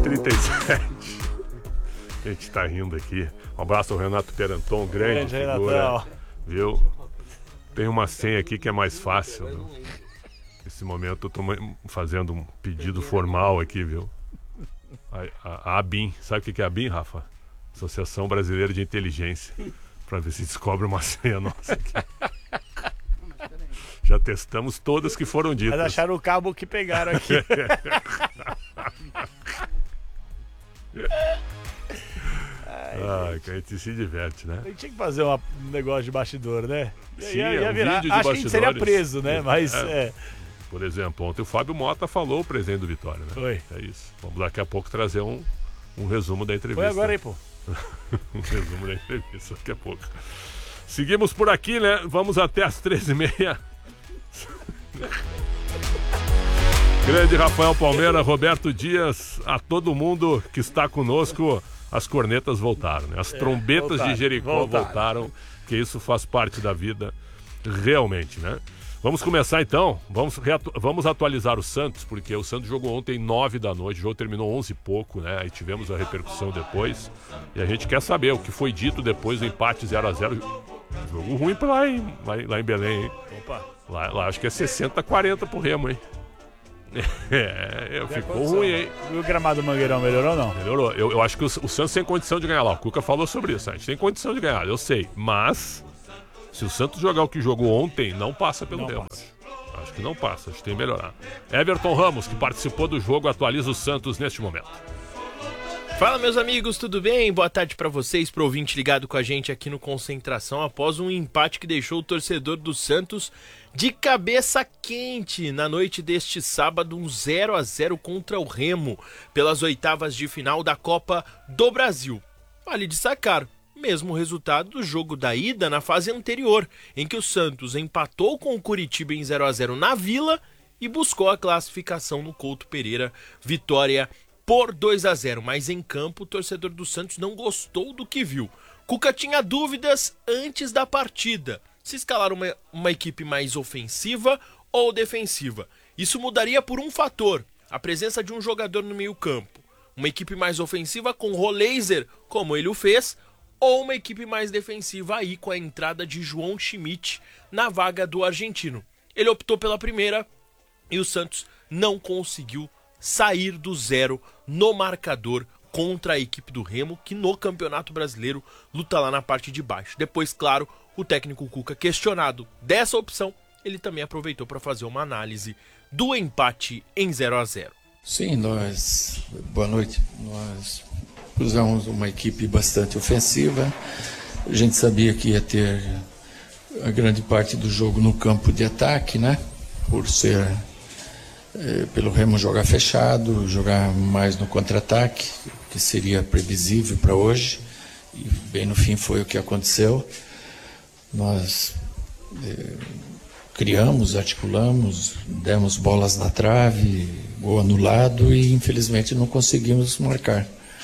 9h37. A gente tá rindo aqui. Um abraço ao Renato Peranton, grande figura. Viu? Tem uma senha aqui que é mais fácil. Viu? Nesse momento eu tô fazendo um pedido formal aqui, viu? A ABIN. Sabe o que é a ABIN, Rafa? Associação Brasileira de Inteligência. Pra ver se descobre uma senha nossa aqui. Já testamos todas que foram ditas. Mas acharam o cabo que pegaram aqui. Que a gente se diverte, né? A gente tinha que fazer um negócio de bastidor, né? Sim, ia virar. Vídeo de acho que a gente seria preso, né? Mas Por exemplo, ontem o Fábio Mota falou o presidente do Vitória, né? Foi. É isso. Vamos daqui a pouco trazer um resumo da entrevista. Foi agora aí, pô. Um resumo da entrevista daqui a pouco. Seguimos por aqui, né? Vamos até as 13h30. Grande Rafael Palmeira, Roberto Dias, a todo mundo que está conosco, as cornetas voltaram, né? As trombetas de Jericó voltaram, que isso faz parte da vida, realmente, né? Vamos começar então, vamos atualizar o Santos, porque o Santos jogou ontem 9h, o jogo terminou 11 e pouco, né? Aí tivemos a repercussão depois, e a gente quer saber o que foi dito depois do empate 0x0. Jogo ruim lá em Belém, hein? Opa. Lá acho que é 60-40 pro Remo, hein? Ficou ruim, hein? E o gramado do Mangueirão melhorou ou não? Melhorou. Eu acho que o Santos tem condição de ganhar lá. O Cuca falou sobre isso. A gente tem condição de ganhar, eu sei. Mas, se o Santos jogar o que jogou ontem, não passa pelo Remo. Acho que não passa, acho que tem que melhorar. Everton Ramos, que participou do jogo, atualiza o Santos neste momento. Fala, meus amigos, tudo bem? Boa tarde pra vocês, pro ouvinte ligado com a gente aqui no Concentração, após um empate que deixou o torcedor do Santos de cabeça quente na noite deste sábado, um 0x0 contra o Remo, pelas oitavas de final da Copa do Brasil. Vale destacar, mesmo resultado do jogo da ida na fase anterior, em que o Santos empatou com o Curitiba em 0x0 na Vila e buscou a classificação no Couto Pereira, vitória por 2x0, mas em campo o torcedor do Santos não gostou do que viu. Cuca tinha dúvidas antes da partida, se escalar uma equipe mais ofensiva ou defensiva. Isso mudaria por um fator, a presença de um jogador no meio campo. Uma equipe mais ofensiva com Roleiser, como ele o fez, ou uma equipe mais defensiva aí com a entrada de João Schmidt na vaga do argentino. Ele optou pela primeira e o Santos não conseguiu sair do zero no marcador contra a equipe do Remo, que no Campeonato Brasileiro luta lá na parte de baixo. Depois, claro, o técnico Cuca, questionado dessa opção, ele também aproveitou para fazer uma análise do empate em 0x0. Sim, boa noite, nós usamos uma equipe bastante ofensiva. A gente sabia que ia ter a grande parte do jogo no campo de ataque, né? Por ser pelo Remo jogar fechado, jogar mais no contra-ataque, que seria previsível para hoje, e bem no fim foi o que aconteceu. Nós criamos, articulamos, demos bolas na trave, gol anulado e infelizmente não conseguimos marcar.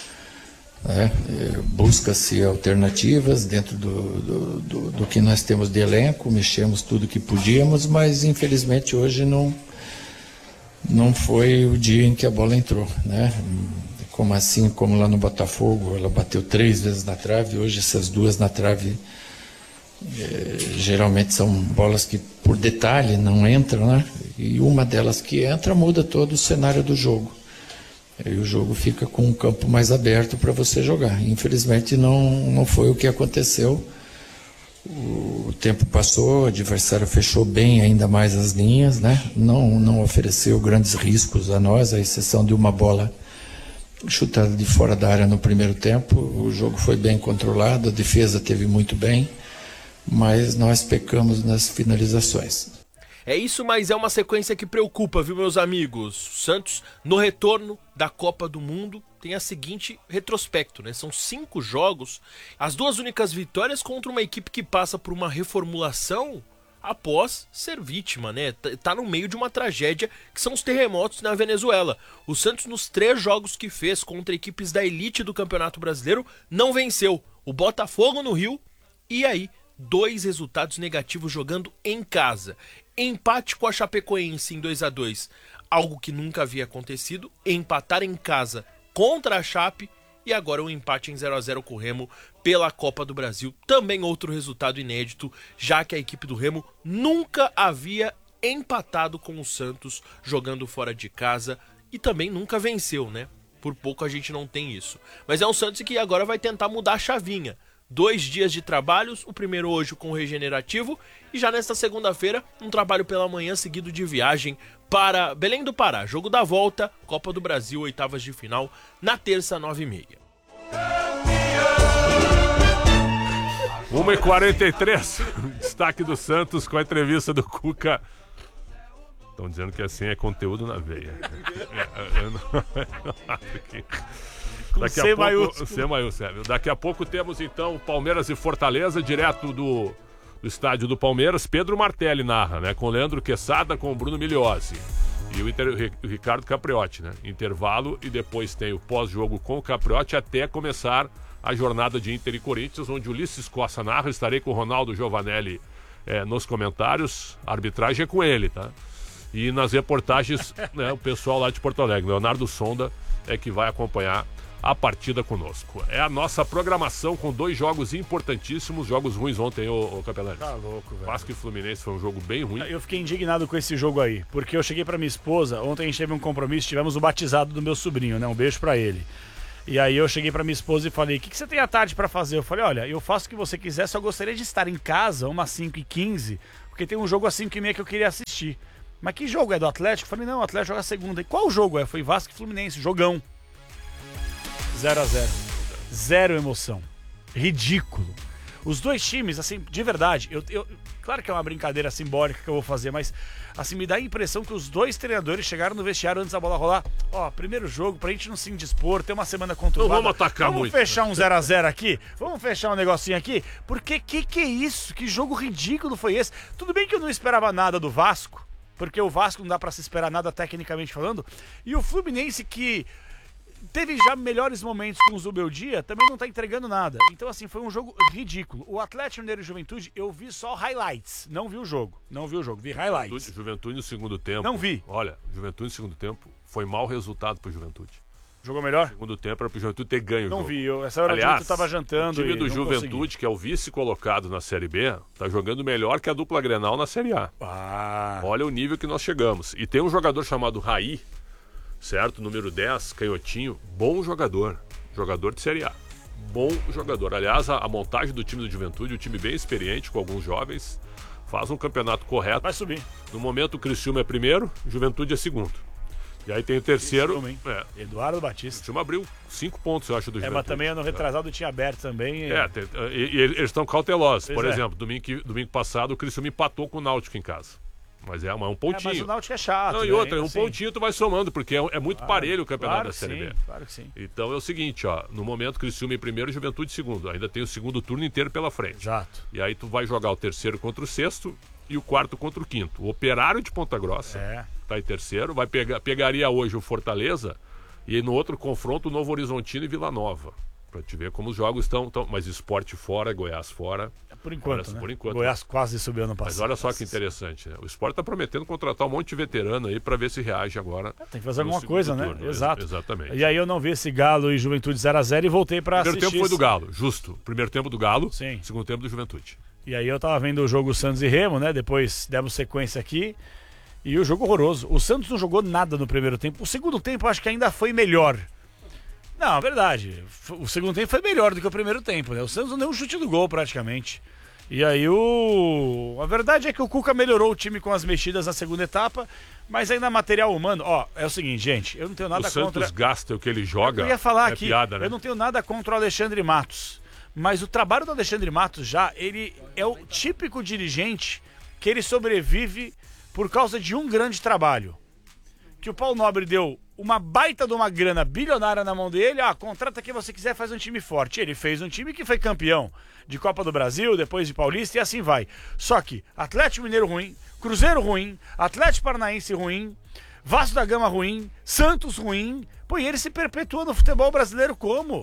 Busca-se alternativas dentro do que nós temos de elenco, mexemos tudo que podíamos, mas infelizmente hoje não foi o dia em que a bola entrou, né? Como assim, como lá no Botafogo, ela bateu 3 vezes na trave, hoje essas 2 na trave geralmente são bolas que por detalhe não entram, né? E uma delas que entra muda todo o cenário do jogo. E o jogo fica com um campo mais aberto para você jogar. Infelizmente não foi o que aconteceu. O tempo passou, o adversário fechou bem ainda mais as linhas, né? Não ofereceu grandes riscos a nós, à exceção de uma bola chutada de fora da área no primeiro tempo. O jogo foi bem controlado, a defesa teve muito bem, mas nós pecamos nas finalizações. É isso, mas é uma sequência que preocupa, viu, meus amigos? O Santos, no retorno da Copa do Mundo, tem a seguinte retrospecto, né? São 5 jogos, as 2 únicas vitórias contra uma equipe que passa por uma reformulação após ser vítima, né? Tá no meio de uma tragédia que são os terremotos na Venezuela. O Santos, nos 3 jogos que fez contra equipes da elite do Campeonato Brasileiro, não venceu. O Botafogo no Rio e aí 2 resultados negativos jogando em casa. Empate com a Chapecoense em 2x2, algo que nunca havia acontecido. Empatar em casa contra a Chape e agora um empate em 0-0 com o Remo pela Copa do Brasil. Também outro resultado inédito, já que a equipe do Remo nunca havia empatado com o Santos jogando fora de casa e também nunca venceu, né? Por pouco a gente não tem isso. Mas é um Santos que agora vai tentar mudar a chavinha. 2 dias de trabalhos, o primeiro hoje com o Regenerativo e já nesta segunda-feira um trabalho pela manhã seguido de viagem para Belém do Pará. Jogo da volta, Copa do Brasil, oitavas de final, na terça, 9h30. 1h43, destaque do Santos com a entrevista do Cuca. Estão dizendo que assim é conteúdo na veia. Daqui a pouco, C maiúsculo. Daqui a pouco temos então Palmeiras e Fortaleza, direto do estádio do Palmeiras. Pedro Martelli narra, né? Com Leandro Quesada, com o Bruno Migliozzi. E o Ricardo Capriotti, né? Intervalo e depois tem o pós-jogo com o Capriotti até começar a jornada de Inter e Corinthians, onde Ulisses Costa narra. Estarei com o Ronaldo Giovanelli nos comentários. A arbitragem é com ele, tá? E nas reportagens, né, o pessoal lá de Porto Alegre, Leonardo Sonda, é que vai acompanhar a partida conosco. É a nossa programação com 2 jogos importantíssimos, jogos ruins ontem, ô Capelani. Tá louco, velho. Vasco e Fluminense foi um jogo bem ruim. Eu fiquei indignado com esse jogo aí, porque eu cheguei pra minha esposa, ontem a gente teve um compromisso, tivemos o batizado do meu sobrinho, né? Um beijo pra ele. E aí eu cheguei pra minha esposa e falei, o que você tem à tarde pra fazer? Eu falei, olha, eu faço o que você quiser, só gostaria de estar em casa umas 5h15, porque tem um jogo às 5h30 que eu queria assistir. Mas que jogo é do Atlético? Eu falei, não, o Atlético joga segunda. E qual jogo é? Foi Vasco e Fluminense, jogão. 0-0. Zero emoção. Ridículo. Os dois times, assim, de verdade, claro que é uma brincadeira simbólica que eu vou fazer, mas assim, me dá a impressão que os dois treinadores chegaram no vestiário antes da bola rolar. Ó, primeiro jogo, pra gente não se indispor, ter uma semana conturbada. Não vamos atacar muito. Vamos fechar um 0-0 aqui? Vamos fechar um negocinho aqui? Porque que é isso? Que jogo ridículo foi esse? Tudo bem que eu não esperava nada do Vasco, porque o Vasco não dá pra se esperar nada tecnicamente falando, e o Fluminense, que teve já melhores momentos com o Zubeldia, também não tá entregando nada. Então, assim, foi um jogo ridículo. O Atlético Mineiro e Juventude, eu vi só highlights. Não vi o jogo. Vi highlights. Juventude no segundo tempo. Não vi. Olha, Juventude no segundo tempo foi mau resultado pro Juventude. Jogou melhor? Segundo tempo era pro Juventude ter ganho o jogo. Não vi. Essa hora eu tava jantando. O time do Juventude, consegui. Que é o vice colocado na Série B, tá jogando melhor que a dupla Grenal na Série A. Olha o nível que nós chegamos. E tem um jogador chamado Raí, certo? Número 10, canhotinho, bom jogador de Série A, bom jogador. Aliás, a montagem do time do Juventude, um time bem experiente, com alguns jovens, faz um campeonato correto. Vai subir. No momento o Criciúma é primeiro, Juventude é segundo. E aí tem o terceiro. Eduardo Batista. O Criciúma abriu 5 pontos, eu acho, do Juventude. Mas também ano retrasado tinha aberto também. E eles estão cautelosos. Por exemplo, domingo passado o Criciúma empatou com o Náutico em casa. Mas é um pontinho. Mas o Náutico é chato. Não, e outra, um pontinho tu vai somando, porque é muito parelho o campeonato da Série B. Claro que sim. Então é o seguinte, ó, no momento Criciúma em primeiro, Juventude em segundo. Ainda tem o segundo turno inteiro pela frente. Exato. E aí tu vai jogar o terceiro contra o sexto e o quarto contra o quinto. O Operário de Ponta Grossa tá em terceiro, pegaria hoje o Fortaleza e no outro confronto o Novo Horizontino e Vila Nova. Pra te ver como os jogos estão. Mas Sport fora, Goiás fora. Por enquanto, olha, né? por enquanto. Goiás quase subiu ano passado. Mas olha só que interessante, né? O Sport tá prometendo contratar um monte de veterano aí pra ver se reage agora. Tem que fazer alguma coisa, né? Turno. Exato. Exatamente. E aí eu não vi esse Galo e Juventude 0-0 e voltei pra assistir. Primeiro tempo foi do Galo, justo. Primeiro tempo do Galo, sim. Segundo tempo do Juventude. E aí eu tava vendo o jogo Santos e Remo, né? Depois demos sequência aqui. E o jogo horroroso. O Santos não jogou nada no primeiro tempo. O segundo tempo eu acho que ainda foi melhor. Não, verdade. O segundo tempo foi melhor do que o primeiro tempo, né? O Santos não deu um chute do gol praticamente. E aí a verdade é que o Cuca melhorou o time com as mexidas na segunda etapa, mas ainda material humano, é o seguinte, gente, eu não tenho nada contra... O Santos gasta o que ele joga, eu ia falar aqui, piada, né? Eu não tenho nada contra o Alexandre Matos, mas o trabalho do Alexandre Matos ele é o típico dirigente que ele sobrevive por causa de um grande trabalho. Que o Paulo Nobre deu uma baita de uma grana bilionária na mão dele, contrata quem você quiser, faz um time forte. Ele fez um time que foi campeão de Copa do Brasil, depois de Paulista e assim vai. Só que Atlético Mineiro ruim, Cruzeiro ruim, Atlético Paranaense ruim, Vasco da Gama ruim, Santos ruim, e ele se perpetua no futebol brasileiro como?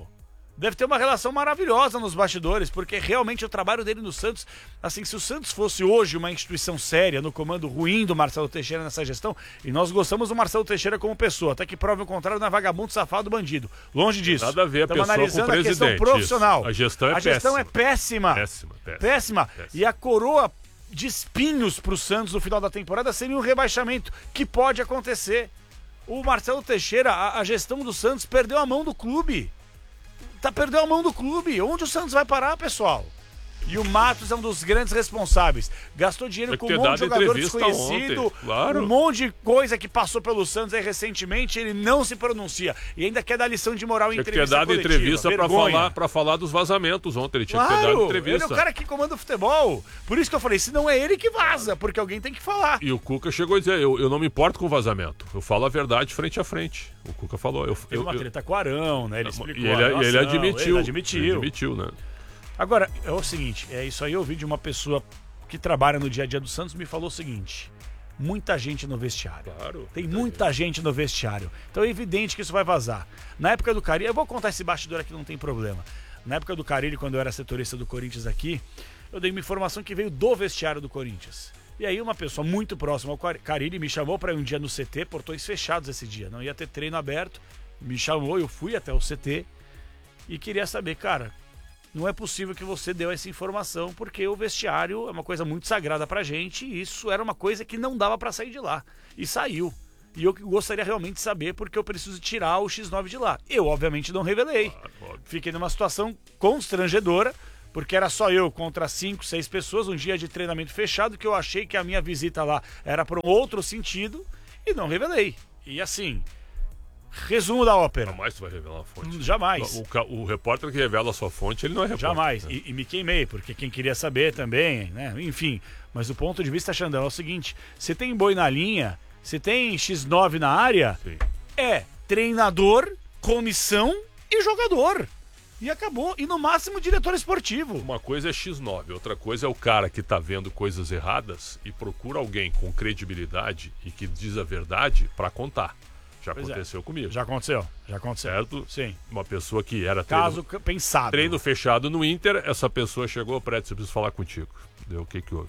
Deve ter uma relação maravilhosa nos bastidores, porque realmente o trabalho dele no Santos, assim, se o Santos fosse hoje uma instituição séria, no comando ruim do Marcelo Teixeira nessa gestão, e nós gostamos do Marcelo Teixeira como pessoa, até que prove o contrário, não é vagabundo, safado, bandido. Longe disso. Nada a ver a Estamos pessoa analisando com o a questão presidente. profissional. A gestão é péssima. A gestão é péssima. Péssima. E a coroa de espinhos pro Santos no final da temporada seria um rebaixamento, que pode acontecer. O Marcelo Teixeira, a gestão do Santos, perdeu a mão do clube. Perdeu a mão do clube. Onde o Santos vai parar, pessoal? E o Matos é um dos grandes responsáveis. Gastou dinheiro com um monte de jogador desconhecido, ontem, claro. Um monte de coisa que passou pelo Santos aí recentemente, ele não se pronuncia. E ainda quer dar lição de moral em entrevista coletiva. Tinha que ter dado entrevista pra falar dos vazamentos ontem. Ele tinha que ter dado entrevista. Ele é o cara que comanda o futebol. Por isso que eu falei, se não é ele que vaza, porque alguém tem que falar. E o Cuca chegou a dizer, eu não me importo com o vazamento. Eu falo a verdade frente a frente. O Cuca falou. Teve uma treta com o Arão, né? Ele explicou. E ele admitiu. Ele admitiu, né? Agora, é o seguinte, isso aí eu ouvi de uma pessoa que trabalha no dia a dia do Santos, me falou o seguinte: muita gente no vestiário. Claro. Tem muita gente no vestiário. Então é evidente que isso vai vazar. Na época do Carille, eu vou contar esse bastidor aqui, não tem problema. Na época do Carille, quando eu era setorista do Corinthians aqui, eu dei uma informação que veio do vestiário do Corinthians. E aí uma pessoa muito próxima ao Carille me chamou para ir um dia no CT, portões fechados esse dia, não ia ter treino aberto, me chamou, eu fui até o CT e queria saber, cara, não é possível que você deu essa informação, porque o vestiário é uma coisa muito sagrada pra gente e isso era uma coisa que não dava pra sair de lá. E saiu. E eu gostaria realmente de saber, porque eu preciso tirar o X9 de lá. Eu, obviamente, não revelei. Claro. Fiquei numa situação constrangedora, porque era só eu contra 5, 6 pessoas, um dia de treinamento fechado, que eu achei que a minha visita lá era para um outro sentido e não revelei. E assim... Resumo da ópera. Jamais tu vai revelar uma fonte. Jamais. O repórter que revela a sua fonte, ele não é repórter. Jamais. Né? E me queimei, porque quem queria saber também, né? Enfim. Mas do ponto de vista, Xandão, é o seguinte: você tem boi na linha, você tem X9 na área, Sim. É treinador, comissão e jogador. E acabou. E no máximo diretor esportivo. Uma coisa é X9, outra coisa é o cara que tá vendo coisas erradas e procura alguém com credibilidade e que diz a verdade para contar. Já aconteceu comigo. Já aconteceu. Certo? Sim. Uma pessoa que era caso pensado. Treino fechado no Inter, essa pessoa chegou, Prédio, eu preciso falar contigo. Deu o que houve?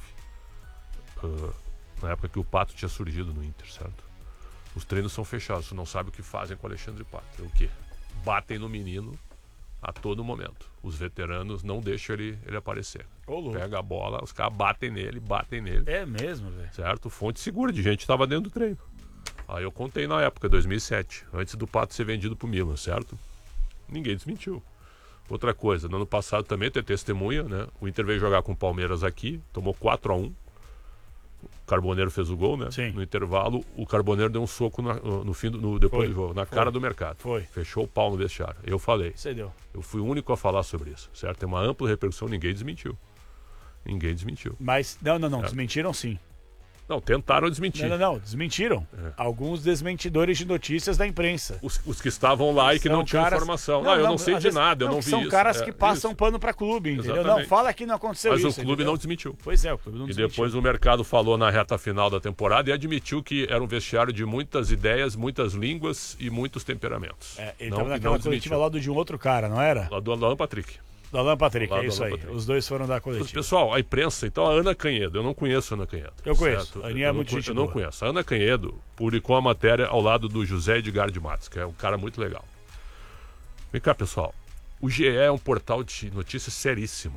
Na época que o Pato tinha surgido no Inter, certo? Os treinos são fechados, tu não sabe o que fazem com o Alexandre Pato. É o quê? Batem no menino a todo momento. Os veteranos não deixam ele aparecer. Pega a bola, os caras batem nele. É mesmo, velho. Certo? Fonte segura de gente que estava dentro do treino. Aí eu contei na época, 2007, antes do Pato ser vendido pro Milan, certo? Ninguém desmentiu. Outra coisa, no ano passado também tem testemunha, né? O Inter veio jogar com o Palmeiras aqui, tomou 4-1. O Carboneiro fez o gol, né? Sim. No intervalo, o Carboneiro deu um soco depois do jogo, na cara do mercado. Fechou o pau no vestiário. Eu falei. Você deu. Eu fui o único a falar sobre isso, certo? Tem uma ampla repercussão, ninguém desmentiu. Mas, não, desmentiram sim. Não, tentaram desmentir. Não, desmentiram. Alguns desmentidores de notícias da imprensa. Os que estavam lá e que não tinham informação. Eu não sei de nada, eu não vi são isso. São caras que passam pano pra clube, entendeu? Exatamente. Não, fala que não aconteceu isso. Mas o clube entendeu? não desmentiu. Pois é, o clube não desmentiu. E depois o mercado falou na reta final da temporada e admitiu que era um vestiário de muitas ideias, muitas línguas e muitos temperamentos. Ele estava naquela coletiva ao lado de um outro cara, não era? Lá do Alan Patrick. Do Alan Patrick, é isso aí. Os dois foram da coletiva. Pessoal, a imprensa, então a Ana Canhedo, eu não conheço a Ana Canhedo. Eu conheço, a Aninha é muito gente boa. Eu não conheço. A Ana Canhedo publicou a matéria ao lado do José Edgar de Matos, que é um cara muito legal. Vem cá, pessoal. O GE é um portal de notícias seríssimo,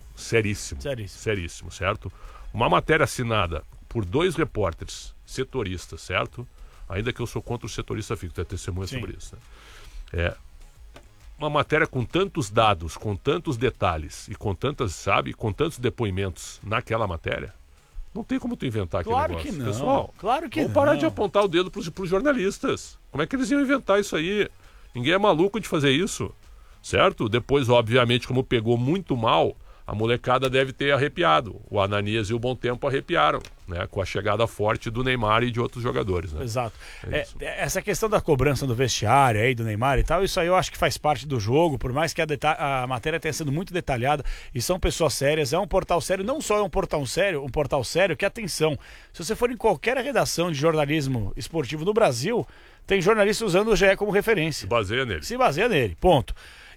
certo? Uma matéria assinada por 2 repórteres setoristas, certo? Ainda que eu sou contra o setorista fixo, tem testemunha sobre isso, né? Uma matéria com tantos dados, com tantos detalhes e com tantas, com tantos depoimentos naquela matéria, não tem como tu inventar aquele negócio. Claro que não. Pessoal, claro que vamos parar de apontar o dedo pros jornalistas. Como é que eles iam inventar isso aí? Ninguém é maluco de fazer isso, certo? Depois, obviamente, como pegou muito mal, a molecada deve ter arrepiado. O Ananias e o Bom Tempo arrepiaram, né? Com a chegada forte do Neymar e de outros jogadores, né? Exato. Essa questão da cobrança do vestiário aí, do Neymar e tal, isso aí eu acho que faz parte do jogo, por mais que a matéria tenha sido muito detalhada, e são pessoas sérias, é um portal sério, não só é um portal sério, que atenção, se você for em qualquer redação de jornalismo esportivo no Brasil, tem jornalista usando o GE como referência. Se baseia nele. Se baseia nele, ponto.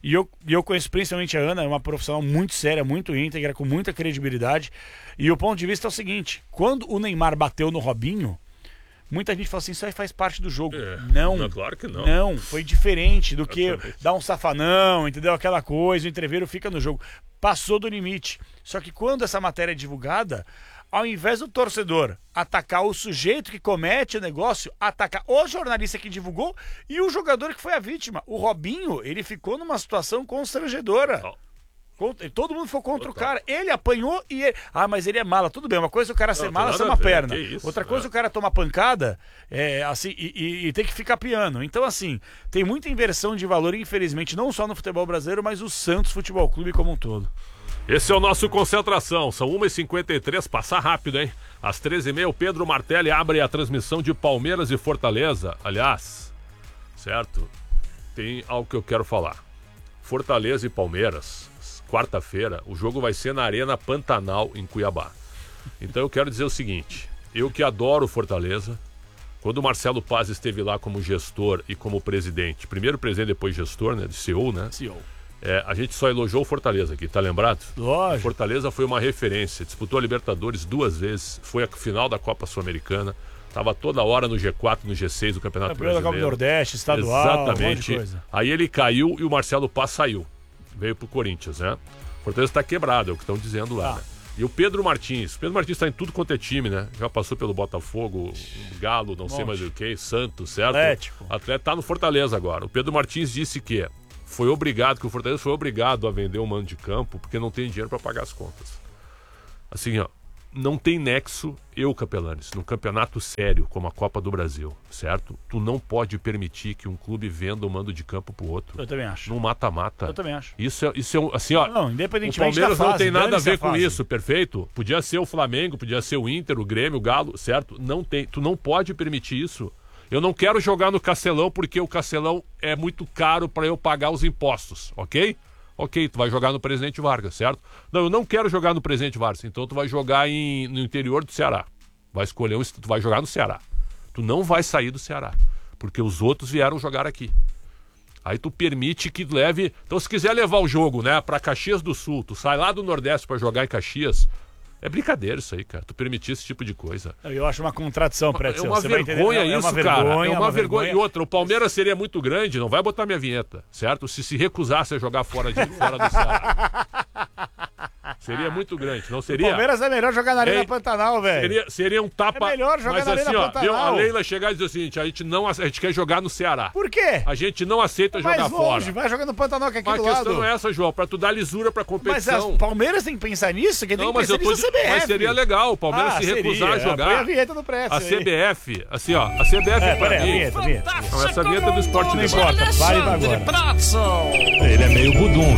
E eu conheço principalmente a Ana, é uma profissional muito séria, muito íntegra, com muita credibilidade. E o ponto de vista é o seguinte: quando o Neymar bateu no Robinho, muita gente fala assim, isso aí faz parte do jogo. Não, claro que não. Não, foi diferente do que dar um safanão, entendeu? Aquela coisa, o entreveiro fica no jogo. Passou do limite. Só que quando essa matéria é divulgada, ao invés do torcedor atacar o sujeito que comete o negócio, atacar o jornalista que divulgou e o jogador que foi a vítima. O Robinho, ele ficou numa situação constrangedora. Todo mundo foi contra o cara. Ele apanhou e ele... mas ele é mala. Tudo bem, uma coisa é o cara ser mala, ser uma perna. Outra coisa é o cara tomar pancada assim, e ter que ficar piano. Então, assim, tem muita inversão de valor, infelizmente, não só no futebol brasileiro, mas o Santos Futebol Clube como um todo. Esse é o nosso Concentração. São 1h53, passa rápido, hein? Às 13h30, o Pedro Martelli abre a transmissão de Palmeiras e Fortaleza. Aliás, certo? Tem algo que eu quero falar. Fortaleza e Palmeiras, quarta-feira, o jogo vai ser na Arena Pantanal, em Cuiabá. Então eu quero dizer o seguinte: eu que adoro Fortaleza, quando o Marcelo Paz esteve lá como gestor e como presidente, primeiro presidente, depois gestor, né? De CEO, né? CEO. A gente só elogiou o Fortaleza aqui, tá lembrado? Lógico. Fortaleza foi uma referência, disputou a Libertadores 2 vezes, foi a final da Copa Sul-Americana, estava toda hora no G4, no G6 do Campeonato Brasileiro. Da Copa do Nordeste, estadual, exatamente. Um monte de coisa. Aí ele caiu e o Marcelo Paz saiu, veio pro Corinthians, né? O Fortaleza está quebrado, é o que estão dizendo lá, né? E o Pedro Martins está em tudo quanto é time, né? Já passou pelo Botafogo, Galo, não sei mais o que, Santos, certo? Atlético tá no Fortaleza agora. O Pedro Martins disse que o Fortaleza foi obrigado a vender o mando de campo porque não tem dinheiro para pagar as contas. Assim, ó, não tem nexo, Capelanes, num campeonato sério como a Copa do Brasil, certo? Tu não pode permitir que um clube venda o mando de campo pro outro. Eu também acho. Num mata-mata. Eu também acho. Isso é assim, ó. Não, independentemente o Palmeiras da fase, não tem nada a ver com isso, perfeito? Podia ser o Flamengo, podia ser o Inter, o Grêmio, o Galo, certo? Não tem, tu não pode permitir isso. Eu não quero jogar no Castelão porque o Castelão é muito caro para eu pagar os impostos, ok? Ok, tu vai jogar no Presidente Vargas, certo? Não, eu não quero jogar no Presidente Vargas, então tu vai jogar no interior do Ceará. Tu vai jogar no Ceará. Tu não vai sair do Ceará, porque os outros vieram jogar aqui. Aí tu permite que leve... Então se quiser levar o jogo, né, para Caxias do Sul, tu sai lá do Nordeste para jogar em Caxias... É brincadeira isso aí, cara. Tu permitir esse tipo de coisa. Eu acho uma contradição, Prédio. É uma vergonha isso, cara. É uma vergonha. E outra, o Palmeiras seria muito grande, não vai botar minha vinheta, certo? Se recusasse a jogar fora do Ceará. Seria muito grande, não seria? O Palmeiras é melhor jogar na Arena Pantanal, velho. Seria um tapa. É melhor jogar mas na assim, Arena Pantanal. A Leila chegar e dizer o seguinte: a gente quer jogar no Ceará. Por quê? A gente não aceita jogar longe, fora. Vai jogar no Pantanal, que é aqui mas do lado. A questão não é essa, João, pra tu dar lisura pra competição. Mas o Palmeiras tem que pensar nisso, que tem que pensar nisso CBF. Mas seria legal o Palmeiras se recusar a jogar. Põe a vinheta do Prédio. A CBF, assim, ó, a CBF pra mim. Não, essa vinheta do Esporte não importa, vale agora. Ele é meio budum,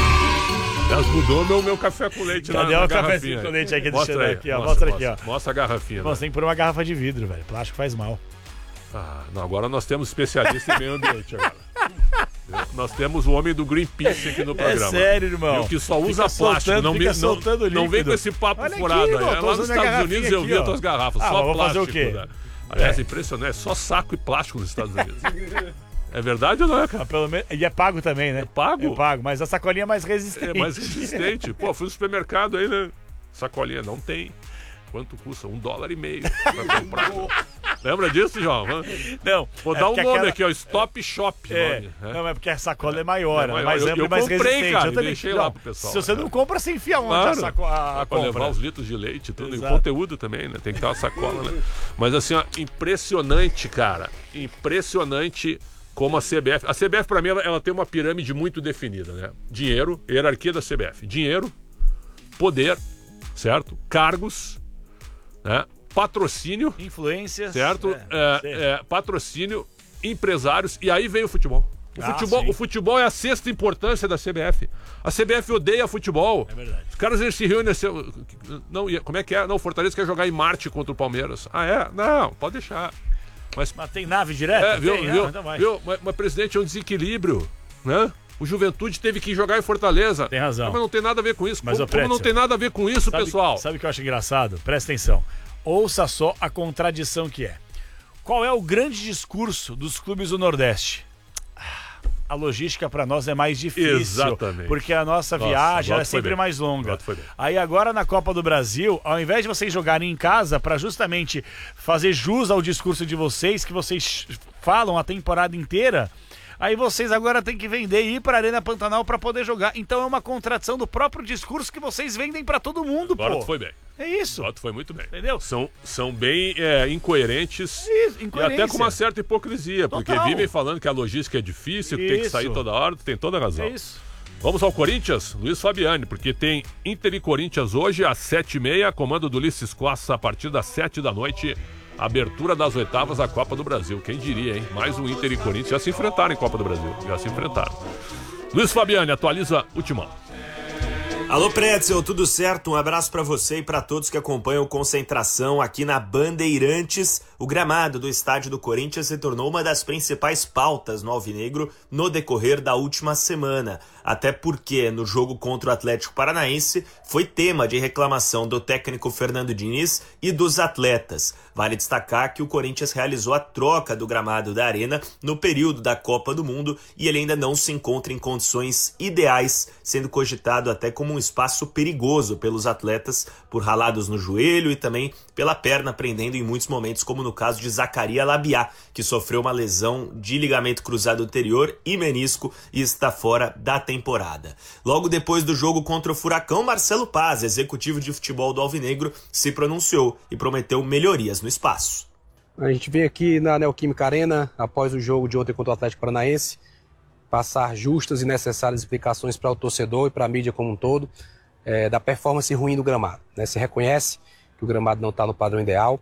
mudou meu café com leite. Cadê na o cafezinho com leite aqui? Mostra aí, aqui, ó. Mostra aqui, ó. Mostra a garrafinha. Você tem que pôr uma garrafa de vidro, velho. Plástico faz mal. Não, agora nós temos especialista em meio ambiente agora. Nós temos o homem do Greenpeace aqui no programa. É sério, irmão. E o que só usa plástico. Não vem com esse papo furado aí. Lá nos Estados Unidos eu vi as tuas garrafas. Só vou plástico. Fazer o quê? Aliás, impressionante. É só saco e plástico nos Estados Unidos. É verdade ou não é, cara? Pelo menos, e é pago também, né? É pago? É pago, mas a sacolinha é mais resistente. É mais resistente. Pô, fui no supermercado aí, né? Sacolinha não tem. Quanto custa? $1,50 pra comprar. Lembra disso, João? Não. Vou dar um nome aqui, ó. Stop Shop. Não, é porque a sacola é maior, é mais ampla e mais comprei, resistente. Cara, eu também deixei lá pro pessoal. Se você não compra, você enfia onde a pra compra. Levar os litros de leite e tudo. E o conteúdo também, né? Tem que ter uma sacola, né? Mas assim, ó, impressionante, cara. Impressionante como a CBF... A CBF, pra mim, ela tem uma pirâmide muito definida, né? Dinheiro, hierarquia da CBF. Dinheiro, poder, certo? Cargos... né? Patrocínio, influências, certo? Patrocínio, empresários, e aí veio o futebol. O futebol é a sexta importância da CBF. A CBF odeia futebol. É verdade. Os caras eles se reúnem. Não, como é que é? Não, o Fortaleza quer jogar em Marte contra o Palmeiras. Ah, é? Não, pode deixar. Mas tem nave direta? Mas presidente, é um desequilíbrio, né? O Juventude teve que jogar em Fortaleza. Tem razão. Mas não tem nada a ver com isso. Mas como não tem nada a ver com isso, pessoal? Sabe o que eu acho engraçado? Presta atenção. Ouça só a contradição que é. Qual é o grande discurso dos clubes do Nordeste? a logística para nós é mais difícil. Exatamente. Porque a nossa viagem é sempre mais longa. Aí agora na Copa do Brasil, ao invés de vocês jogarem em casa, para justamente fazer jus ao discurso de vocês, que vocês falam a temporada inteira, aí vocês agora têm que vender e ir para a Arena Pantanal para poder jogar. Então é uma contradição do próprio discurso que vocês vendem para todo mundo, agora pô. Tu foi bem. É isso. Agora tu foi muito bem. Entendeu? São bem incoerentes. Isso, e até com uma certa hipocrisia, porque Total. vivem falando que a logística é difícil, que tem que sair toda hora, tu tem toda a razão. É isso. Vamos ao Corinthians, Luiz Fabiani, porque tem Inter e Corinthians hoje às 7h30, comando do Ulisses Costa a partir das 7 da noite, abertura das oitavas da Copa do Brasil. Quem diria, hein? Mais um Inter e Corinthians já se enfrentaram em Copa do Brasil, já se enfrentaram. Luiz Fabiani, atualiza o timão. Alô, Pretzel, tudo certo? Um abraço para você e para todos que acompanham Concentração aqui na Bandeirantes. O gramado do estádio do Corinthians se tornou uma das principais pautas no Alvinegro no decorrer da última semana. Até porque no jogo contra o Atlético Paranaense foi tema de reclamação do técnico Fernando Diniz e dos atletas. Vale destacar que o Corinthians realizou a troca do gramado da Arena no período da Copa do Mundo e ele ainda não se encontra em condições ideais, sendo cogitado até como um espaço perigoso pelos atletas por ralados no joelho e também pela perna prendendo em muitos momentos, como no caso de Zacarias Labiá, que sofreu uma lesão de ligamento cruzado anterior e menisco e está fora da temporada. Logo depois do jogo contra o Furacão, Marcelo Paz, executivo de futebol do Alvinegro, se pronunciou e prometeu melhorias no espaço. A gente vem aqui na Neoquímica Arena, após o jogo de ontem contra o Atlético Paranaense, passar justas e necessárias explicações para o torcedor e para a mídia como um todo, da performance ruim do gramado. Se reconhece que o gramado não está no padrão ideal.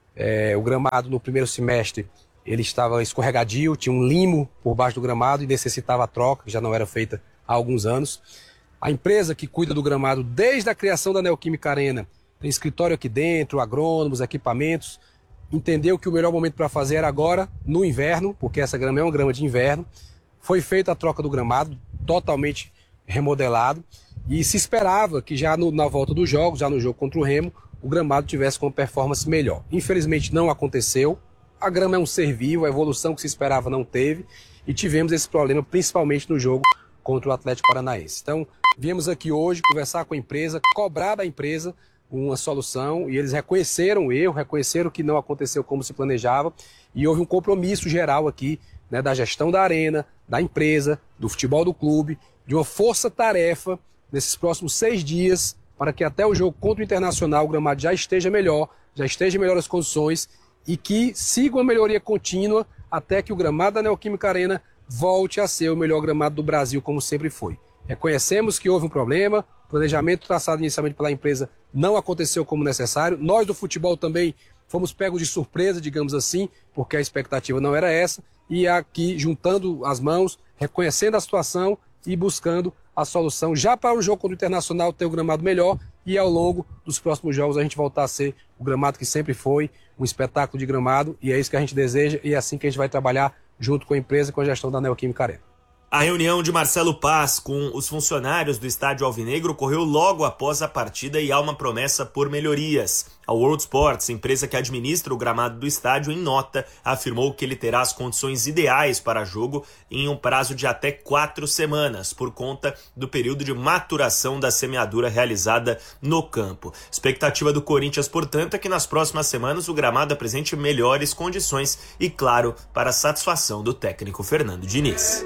O gramado no primeiro semestre ele estava escorregadio, tinha um limo por baixo do gramado e necessitava a troca, que já não era feita há alguns anos. A empresa que cuida do gramado desde a criação da Neoquímica Arena, tem escritório aqui dentro, agrônomos, equipamentos, entendeu que o melhor momento para fazer era agora, no inverno, porque essa grama é uma grama de inverno. Foi feita a troca do gramado, totalmente remodelado, e se esperava que já na volta dos jogos, já no jogo contra o Remo, o gramado tivesse com performance melhor. Infelizmente não aconteceu, a grama é um ser vivo, a evolução que se esperava não teve, e tivemos esse problema principalmente no jogo contra o Atlético Paranaense. Então, viemos aqui hoje conversar com a empresa, cobrar da empresa uma solução, e eles reconheceram o erro, reconheceram que não aconteceu como se planejava, e houve um compromisso geral aqui, da gestão da arena, da empresa, do futebol do clube, de uma força-tarefa nesses próximos 6 dias, para que até o jogo contra o Internacional o gramado já esteja melhor, já esteja em melhores condições, e que siga uma melhoria contínua até que o gramado da Neoquímica Arena volte a ser o melhor gramado do Brasil, como sempre foi. Reconhecemos que houve um problema, o planejamento traçado inicialmente pela empresa não aconteceu como necessário. Nós do futebol também fomos pegos de surpresa, digamos assim, porque a expectativa não era essa, e aqui juntando as mãos, reconhecendo a situação e buscando a solução já para o jogo contra o Internacional ter o gramado melhor e ao longo dos próximos jogos a gente voltar a ser o gramado que sempre foi, um espetáculo de gramado, e é isso que a gente deseja e é assim que a gente vai trabalhar junto com a empresa e com a gestão da Neoquímica Arena. A reunião de Marcelo Paz com os funcionários do estádio Alvinegro ocorreu logo após a partida e há uma promessa por melhorias. A World Sports, empresa que administra o gramado do estádio, em nota, afirmou que ele terá as condições ideais para jogo em um prazo de até 4 semanas, por conta do período de maturação da semeadura realizada no campo. Expectativa do Corinthians, portanto, é que nas próximas semanas o gramado apresente melhores condições e, claro, para a satisfação do técnico Fernando Diniz.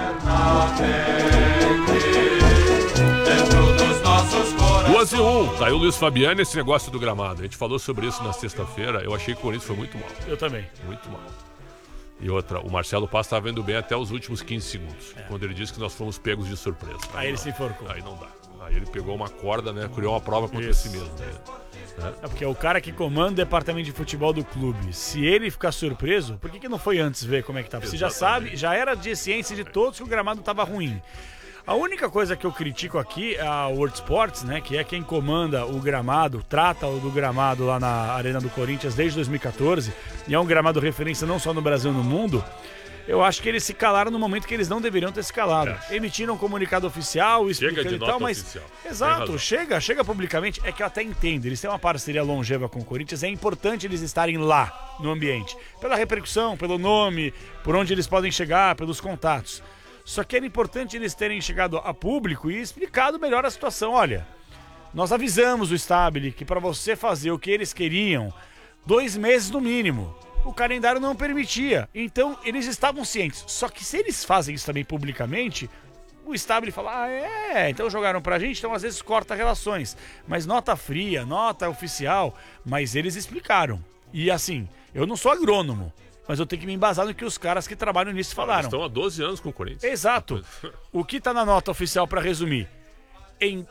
2-1, tá aí o Luiz Fabiani, esse negócio do gramado. A gente falou sobre isso na sexta-feira, eu achei que o Corinthians foi muito mal. Eu também. Muito mal. E outra, o Marcelo Paz estava vendo bem até os últimos 15 segundos, quando ele disse que nós fomos pegos de surpresa. Aí ele se enforcou. Aí não dá. Aí ele pegou uma corda, criou uma prova contra si mesmo. É porque é o cara que comanda o departamento de futebol do clube. Se ele ficar surpreso, por que não foi antes ver como é que tava? Você já sabe, já era de ciência de todos que o gramado estava ruim. A única coisa que eu critico aqui é a World Sports, que é quem comanda o gramado, trata do gramado lá na Arena do Corinthians desde 2014, e é um gramado referência não só no Brasil, no mundo. Eu acho que eles se calaram no momento que eles não deveriam ter se calado. Emitiram um comunicado oficial, explicando e tal, mas... Oficial. Exato, chega publicamente. É que eu até entendo, eles têm uma parceria longeva com o Corinthians, é importante eles estarem lá, no ambiente. Pela repercussão, pelo nome, por onde eles podem chegar, pelos contatos. Só que era importante eles terem chegado a público e explicado melhor a situação. Olha, nós avisamos o Stabile que para você fazer o que eles queriam, 2 meses no mínimo. O calendário não permitia. Então, eles estavam cientes. Só que se eles fazem isso também publicamente, o Stabile fala, então jogaram pra gente, então às vezes corta relações. Mas nota fria, nota oficial, mas eles explicaram. E assim, eu não sou agrônomo, mas eu tenho que me embasar no que os caras que trabalham nisso falaram. Eles estão há 12 anos com o Corinthians. Exato. O que tá na nota oficial, pra resumir, em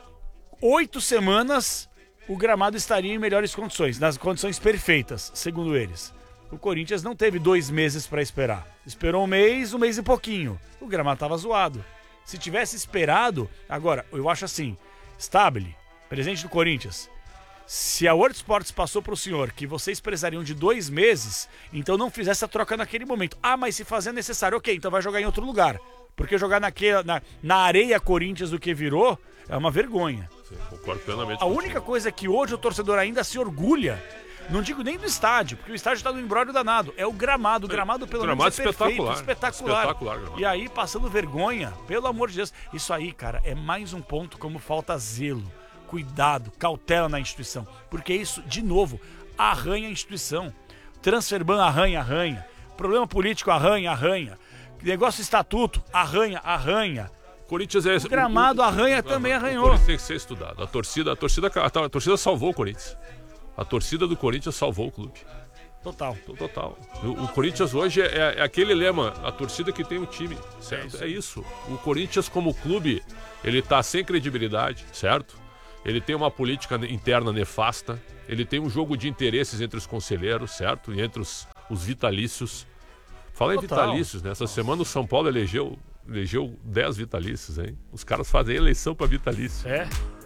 8 semanas o gramado estaria em melhores condições, nas condições perfeitas, segundo eles. O Corinthians não teve 2 meses para esperar. Esperou um mês e pouquinho. O gramado estava zoado. Se tivesse esperado... Agora, eu acho assim, Stabile, presidente do Corinthians, se a World Sports passou para o senhor que vocês precisariam de 2 meses, então não fizesse a troca naquele momento. Ah, mas se fazer necessário, ok, então vai jogar em outro lugar. Porque jogar na areia Corinthians do que virou é uma vergonha. Sim, concordo plenamente. A única coisa que hoje o torcedor ainda se orgulha, não digo nem do estádio, porque o estádio está no embrólio danado, é o gramado. O gramado pelo menos é perfeito, espetacular. E aí, passando vergonha, pelo amor de Deus. Isso aí, cara, é mais um ponto como falta zelo, cuidado, cautela na instituição. Porque isso, de novo, arranha a instituição. Transferban arranha. Problema político arranha. Negócio estatuto, arranha. Corinthians o gramado também arranhou. O Corinthians tem que ser estudado. A torcida salvou o Corinthians. A torcida do Corinthians salvou o clube. Total. O Corinthians hoje é aquele lema, a torcida que tem um time, certo? É isso. O Corinthians como clube, ele tá sem credibilidade, certo? Ele tem uma política interna nefasta, ele tem um jogo de interesses entre os conselheiros, certo? E entre os vitalícios. Fala em vitalícios, né? Essa semana o São Paulo elegeu 10 vitalícios, hein? Os caras fazem eleição pra vitalício. É?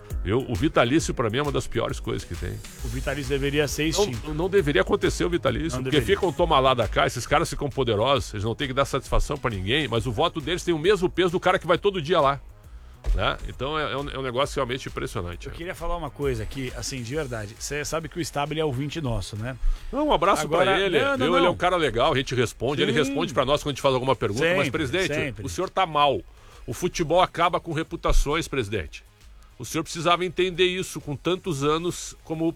O vitalício pra mim é uma das piores coisas que tem. O vitalício deveria ser extinto. Não deveria acontecer o vitalício, porque ficam toma lá da cá, esses caras ficam poderosos, eles não têm que dar satisfação pra ninguém, mas o voto deles tem o mesmo peso do cara que vai todo dia lá. Né? Então é um negócio realmente impressionante. Eu queria falar uma coisa aqui, assim, de verdade. Você sabe que o Stabile é ouvinte nosso, né? Um abraço pra ele. Ele é um cara legal, a gente responde. Sim. Ele responde pra nós quando a gente faz alguma pergunta. Sempre, mas, presidente, o senhor tá mal. O futebol acaba com reputações, presidente. O senhor precisava entender isso com tantos anos como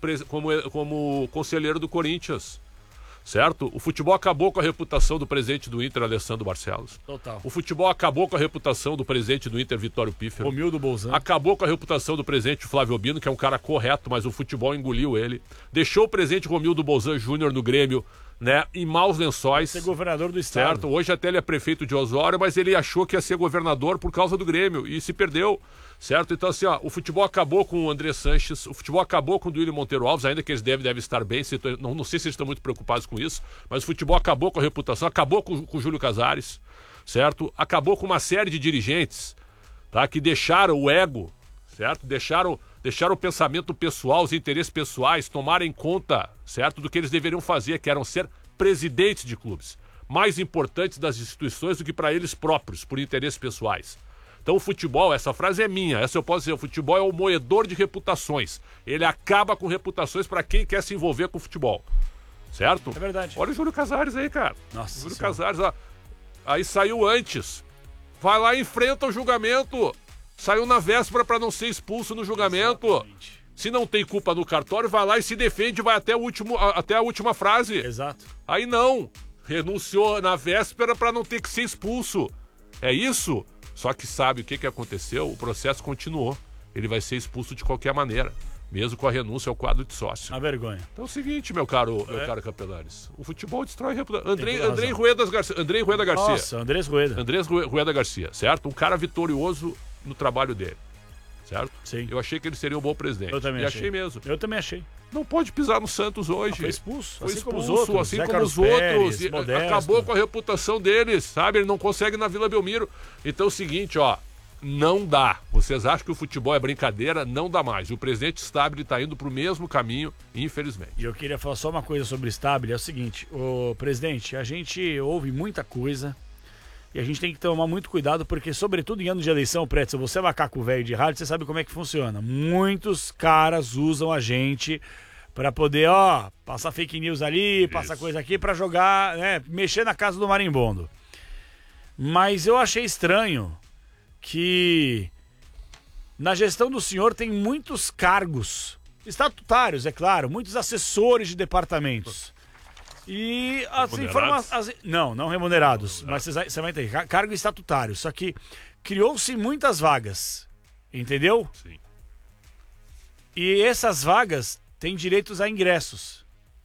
conselheiro do Corinthians. Certo? O futebol acabou com a reputação do presidente do Inter, Alessandro Barcelos. Total. O futebol acabou com a reputação do presidente do Inter, Vitório Pífero. Romildo Bolzano. Acabou com a reputação do presidente Flávio Albino, que é um cara correto, mas o futebol engoliu ele. Deixou o presidente Romildo Bolzano Júnior no Grêmio, né, em maus lençóis. Ser governador do estado. Certo? Hoje até ele é prefeito de Osório, mas ele achou que ia ser governador por causa do Grêmio e se perdeu. Certo? Então, assim, o futebol acabou com o André Sanches, o futebol acabou com o Duílio Monteiro Alves, ainda que eles devem estar bem, não sei se eles estão muito preocupados com isso, mas o futebol acabou com a reputação, acabou com o Júlio Casares, certo? Acabou com uma série de dirigentes, tá? Que deixaram o ego, certo? Deixaram o pensamento pessoal, os interesses pessoais, tomarem conta, certo? Do que eles deveriam fazer, que eram ser presidentes de clubes, mais importantes das instituições do que para eles próprios, por interesses pessoais. Então o futebol, essa frase é minha, essa eu posso dizer, o futebol é o moedor de reputações. Ele acaba com reputações para quem quer se envolver com o futebol. Certo? É verdade. Olha o Júlio Casares aí, cara. Nossa. Júlio Casares, ó. Aí saiu antes. Vai lá e enfrenta o julgamento. Saiu na véspera para não ser expulso no julgamento. Exatamente. Se não tem culpa no cartório, vai lá e se defende, vai até a última frase. Exato. Aí não. Renunciou na véspera para não ter que ser expulso. É isso? Só que sabe o que aconteceu? O processo continuou. Ele vai ser expulso de qualquer maneira, mesmo com a renúncia ao quadro de sócio. Uma vergonha. Então é o seguinte, meu caro Capelares. O futebol destrói a reputação. Andrei Rueda Garcia. Nossa, Andrés Rueda Garcia, certo? Um cara vitorioso no trabalho dele. Certo? Sim. Eu achei que ele seria um bom presidente. Eu também achei mesmo. Eu também achei. Não pode pisar no Santos hoje. Foi expulso. Foi expulso, assim como os outros. Acabou com a reputação deles, sabe? Ele não consegue na Vila Belmiro. Então é o seguinte, ó. Não dá. Vocês acham que o futebol é brincadeira? Não dá mais. O presidente Stabile está indo para o mesmo caminho, infelizmente. E eu queria falar só uma coisa sobre o Stabile. É o seguinte, presidente, a gente ouve muita coisa e a gente tem que tomar muito cuidado porque, sobretudo em ano de eleição, Pretzel, você é macaco velho de rádio, você sabe como é que funciona. Muitos caras usam a gente para poder, passar fake news ali, passar coisa aqui para jogar, né, mexer na casa do marimbondo. Mas eu achei estranho que na gestão do senhor tem muitos cargos estatutários, é claro, muitos assessores de departamentos. E as informações... Não remunerados, mas você vai entender, cargo estatutário. Só que criou-se muitas vagas, entendeu? Sim. E essas vagas têm direitos a ingressos.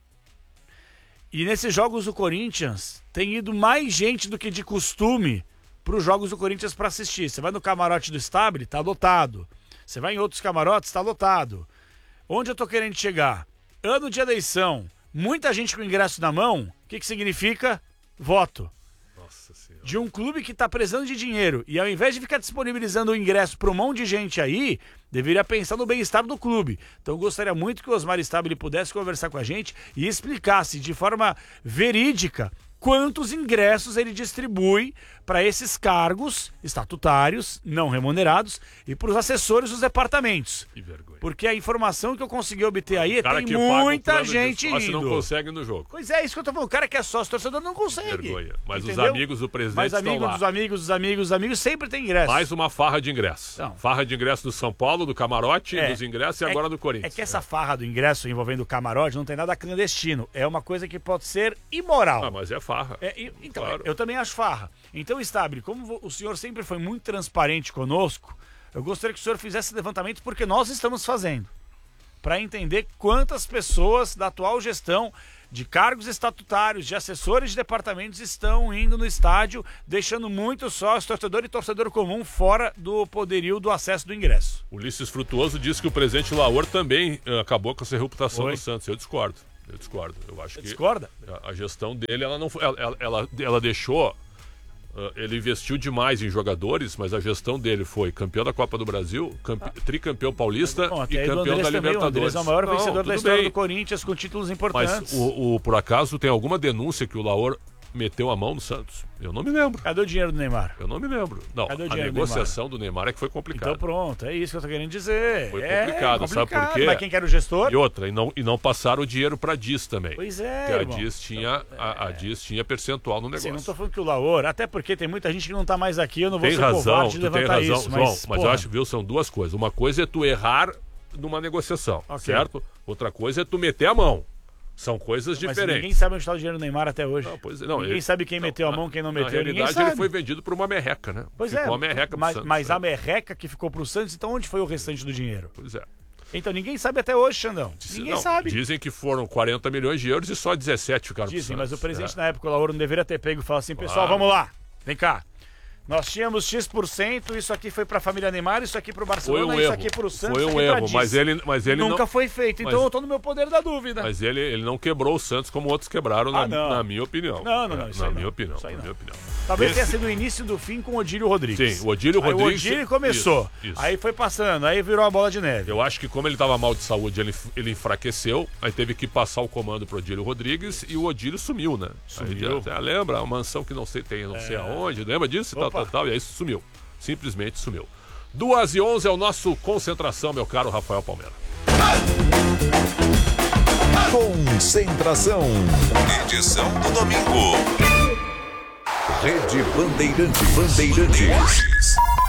E nesses jogos do Corinthians tem ido mais gente do que de costume para os jogos do Corinthians para assistir. Você vai no camarote do Stabile, tá lotado. Você vai em outros camarotes, tá lotado. Onde eu tô querendo chegar? Ano de eleição, muita gente com ingresso na mão, o que significa? Voto. Nossa Senhora. De um clube que tá precisando de dinheiro. E ao invés de ficar disponibilizando o ingresso para um monte de gente aí, deveria pensar no bem-estar do clube. Então eu gostaria muito que o Osmar Stabile pudesse conversar com a gente e explicasse de forma verídica quantos ingressos ele distribui para esses cargos estatutários, não remunerados, e para os assessores dos departamentos. Que vergonha. Porque a informação que eu consegui obter aí Cara tem que muita gente indo. indo. Não consegue no jogo. Pois é, isso que eu tô falando. O cara que é sócio torcedor não consegue. Vergonha. Mas entendeu? os amigos do presidente Mas estão lá. dos amigos sempre tem ingresso. Mais uma farra de ingresso. Não. Farra de ingresso do São Paulo, do camarote, dos ingressos e agora do Corinthians. É que essa farra do ingresso envolvendo o camarote não tem nada clandestino. É uma coisa que pode ser imoral. Ah, mas é farra. Então, Claro. eu também acho farra. Então, Stabile, como o senhor sempre foi muito transparente conosco, eu gostaria que o senhor fizesse esse levantamento porque nós estamos fazendo. Para entender quantas pessoas da atual gestão, de cargos estatutários, de assessores de departamentos estão indo no estádio, deixando muito sócio, torcedor e torcedor comum fora do poderio do acesso do ingresso. Ulisses Frutuoso disse que o presidente Laor também acabou com essa reputação do Santos. Eu discordo. Eu acho que discorda? A gestão dele, ela não foi, ela deixou. Ele investiu demais em jogadores, mas a gestão dele foi campeão da Copa do Brasil, tricampeão paulista e campeão da Libertadores. O Andrés é o maior vencedor da história bem. do Corinthians com títulos importantes. Mas por acaso tem alguma denúncia que o Laor meteu a mão no Santos? Eu não me lembro. Cadê o dinheiro do Neymar? Eu não me lembro. Não, Cadê o a dinheiro do negociação do Neymar é que foi complicada. Então pronto, é isso que eu tô querendo dizer. Foi complicado, sabe por quê? Mas quem que era o gestor? E outra, e não passaram o dinheiro pra DIS também. Pois é, porque irmão. a DIS tinha percentual no negócio. Sim, não tô falando que o Laor, até porque tem muita gente que não tá mais aqui, eu não vou Tem ser razão, covarde de tu tem levantar razão, isso. João, mas eu porra, acho, viu, são duas coisas. Uma coisa é tu errar numa negociação, certo? Outra coisa é tu meter a mão. São coisas mas diferentes. ninguém sabe onde está o dinheiro do Neymar até hoje. Ninguém sabe quem meteu a mão, quem não meteu. Na realidade, ele foi vendido por uma merreca, né? Pois ficou é, uma merreca pro Santos, mas né? a merreca que ficou pro Santos, então onde foi o restante do dinheiro? Pois é. Então ninguém sabe até hoje, Xandão. Ninguém sabe. Dizem que foram 40 milhões de euros e só 17 ficaram pro Dizem, Santos. mas o presidente na época, o Lauro, não deveria ter pego e falar assim, pessoal, Claro. vamos lá, vem cá. Nós tínhamos X%, isso aqui foi pra família Neymar, isso aqui pro Barcelona, isso aqui pro Santos, Foi um isso aqui pra erro, Disney. mas ele Nunca não... foi feito, então eu tô no meu poder da dúvida. Mas ele não quebrou o Santos como outros quebraram, na minha opinião. Não, isso na aí minha não. opinião. Isso aí Na não. minha opinião. Talvez tenha sido o início do fim com o Odílio Rodrigues. Sim, o Odílio Aí Rodrigues... o Odílio começou, Isso. aí foi passando, aí virou a bola de neve. Eu acho que como ele estava mal de saúde, ele enfraqueceu, aí teve que passar o comando pro Odílio Rodrigues e o Odílio sumiu, né? Sumiu. Aí, lembra? Uma mansão que não sei aonde, lembra disso? Tal, e aí sumiu. Simplesmente sumiu. 2h11 é o nosso Concentração, meu caro Rafael Palmeira. Concentração. Edição do domingo. Rede Bandeirantes.